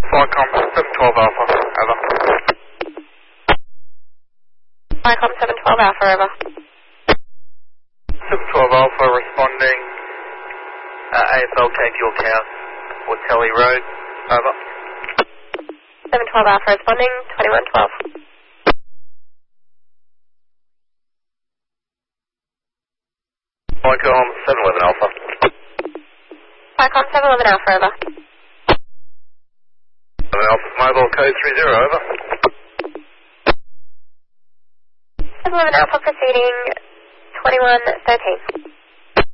Flycom 712 Alpha, over. Flycom 712 Alpha, over. 712 Alpha responding, AFLK York House, Watelli Road, over. 712 Alpha responding, 2112. Flycom 711 Alpha. Flycom 711 Alpha, over. 7 Alpha Mobile code 30, over. 711 Alpha proceeding, 2113.